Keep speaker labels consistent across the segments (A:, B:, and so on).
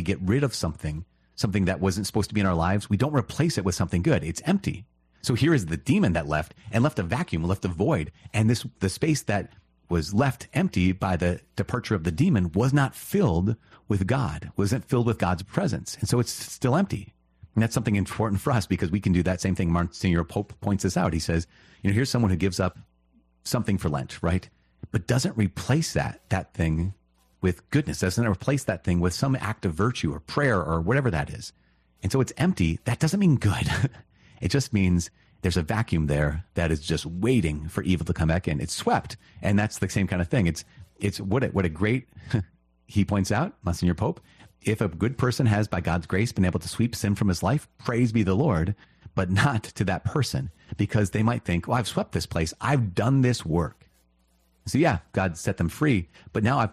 A: we get rid of something that wasn't supposed to be in our lives, we don't replace it with something good. It's empty. So here is the demon that left a vacuum, left a void. And the space that was left empty by the departure of the demon was not filled with God, wasn't filled with God's presence. And so it's still empty. And that's something important for us because we can do that same thing. Monsignor Pope points this out. He says, here's someone who gives up something for Lent, right? But doesn't replace that thing with goodness, doesn't replace that thing with some act of virtue or prayer or whatever that is. And so it's empty. That doesn't mean good. It just means there's a vacuum there that is just waiting for evil to come back in. It's swept. And that's the same kind of thing. It's what a great, he points out, Monsignor Pope, if a good person has, by God's grace, been able to sweep sin from his life, praise be the Lord, but not to that person, because they might think, well, I've swept this place. I've done this work. So yeah, God set them free, but now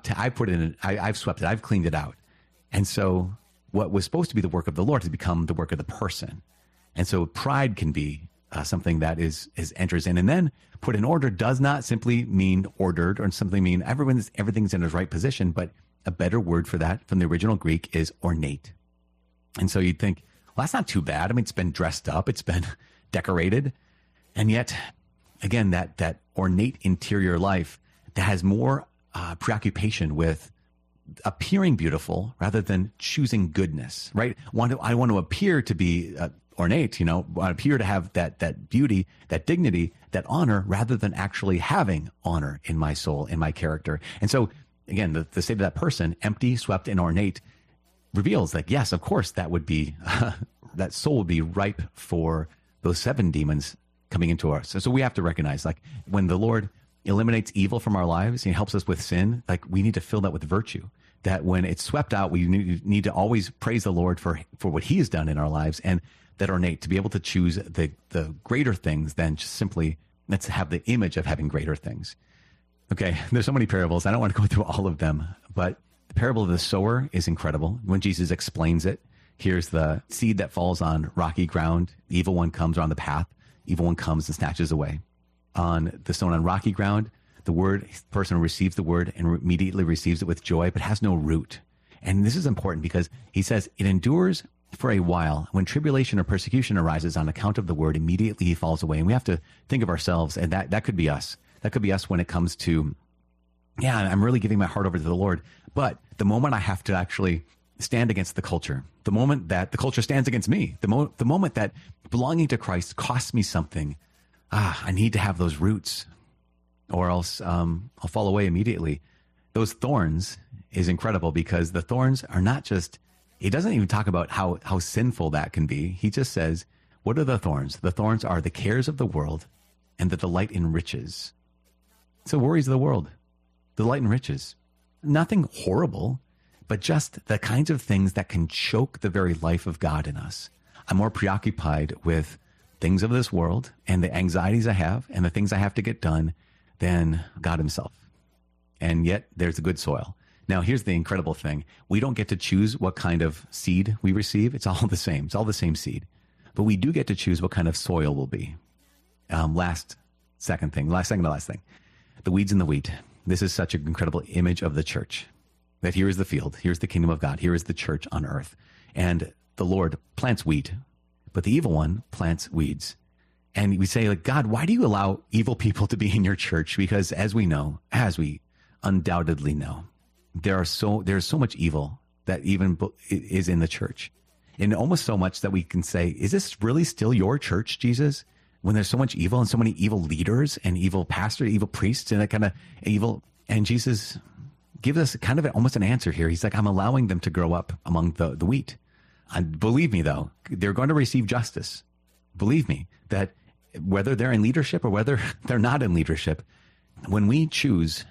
A: I've swept it. I've cleaned it out. And so what was supposed to be the work of the Lord has become the work of the person. And so pride can be something that enters in, and then put in order does not simply mean ordered or simply mean everything's in its right position, but a better word for that from the original Greek is ornate. And so you'd think, well, that's not too bad. I mean, it's been dressed up, it's been decorated. And yet, again, that ornate interior life that has more preoccupation with appearing beautiful rather than choosing goodness, right? I want to appear to be ornate, I appear to have that beauty, that dignity, that honor, rather than actually having honor in my soul, in my character. And so, again, the state of that person, empty, swept, and ornate, reveals that, yes, of course, that would be, that soul would be ripe for those 7 demons coming into us. So we have to recognize, like, when the Lord eliminates evil from our lives, He helps us with sin, like, we need to fill that with virtue. That when it's swept out, we need to always praise the Lord for what He has done in our lives, and that ornate, to be able to choose the greater things than just simply, let's have the image of having greater things. Okay, there's so many parables. I don't want to go through all of them, but the parable of the sower is incredible. When Jesus explains it, here's the seed that falls on rocky ground. The evil one comes around the path. Evil one comes and snatches away. On the stone on rocky ground, the person receives the word and immediately receives it with joy, but has no root. And this is important because he says it endures for a while. When tribulation or persecution arises on account of the word, immediately he falls away. And we have to think of ourselves, and that could be us. That could be us when it comes to, yeah, I'm really giving my heart over to the Lord. But the moment I have to actually stand against the culture, the moment that the culture stands against me, the moment that belonging to Christ costs me something, I need to have those roots, or else I'll fall away immediately. Those thorns is incredible, because the thorns are not just, he doesn't even talk about how sinful that can be. He just says, what are the thorns? The thorns are the cares of the world and the delight in riches. So worries of the world, delight in riches. Nothing horrible, but just the kinds of things that can choke the very life of God in us. I'm more preoccupied with things of this world and the anxieties I have and the things I have to get done than God Himself. And yet there's a good soil. Now, here's the incredible thing. We don't get to choose what kind of seed we receive. It's all the same. It's all the same seed. But we do get to choose what kind of soil will be. Last second to last thing. The weeds and the wheat. This is such an incredible image of the church. That here is the field. Here's the kingdom of God. Here is the church on earth. And the Lord plants wheat, but the evil one plants weeds. And we say, like, God, why do you allow evil people to be in your church? Because as we undoubtedly know, there's so much evil that even is in the church. And almost so much that we can say, is this really still your church, Jesus? When there's so much evil and so many evil leaders and evil pastors, evil priests, and that kind of evil. And Jesus gives us kind of almost an answer here. He's like, I'm allowing them to grow up among the wheat. And believe me, though, they're going to receive justice. Believe me, that whether they're in leadership or whether they're not in leadership, when we choose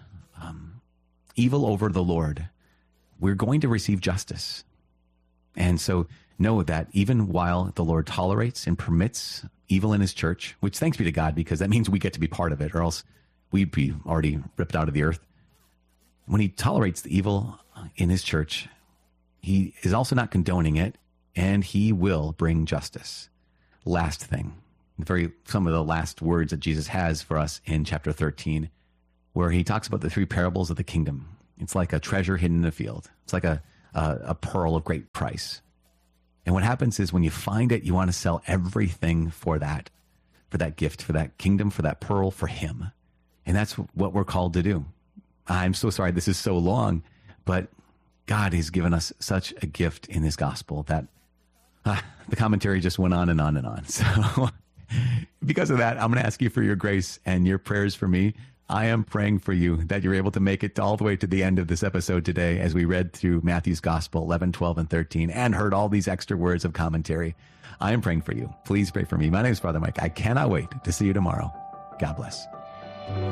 A: evil over the Lord, we're going to receive justice. And so know that even while the Lord tolerates and permits evil in His church, which thanks be to God, because that means we get to be part of it, or else we'd be already ripped out of the earth. When He tolerates the evil in His church, He is also not condoning it, and He will bring justice. Last thing, some of the last words that Jesus has for us in chapter 13, where He talks about the 3 parables of the kingdom. It's like a treasure hidden in a field. It's like a a pearl of great price. And what happens is when you find it, you want to sell everything for that gift, for that kingdom, for that pearl, for him. And that's what we're called to do. I'm so sorry this is so long, but God has given us such a gift in this gospel that the commentary just went on and on and on. So because of that, I'm going to ask you for your grace and your prayers for me. I am praying for you that you're able to make it all the way to the end of this episode today as we read through Matthew's Gospel 11, 12, and 13 and heard all these extra words of commentary. I am praying for you. Please pray for me. My name is Father Mike. I cannot wait to see you tomorrow. God bless.